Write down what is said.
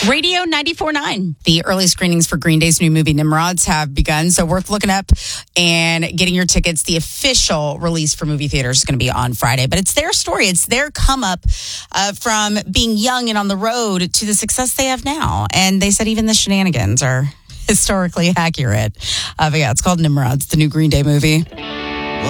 Radio 94.9. The early screenings for Green Day's new movie Nimrods have begun, so worth looking up and getting your tickets. The official release for movie theaters is going to be on Friday, but it's their story. It's their come up from being young and on the road to the success they have now. And they said even the shenanigans are historically accurate. But yeah, it's called Nimrods, the new Green Day movie.